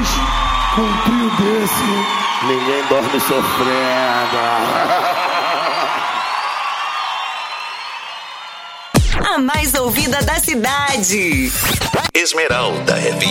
Mas com um trio desse, ninguém dorme sofrendo. A mais ouvida da cidade. Esmeralda FM.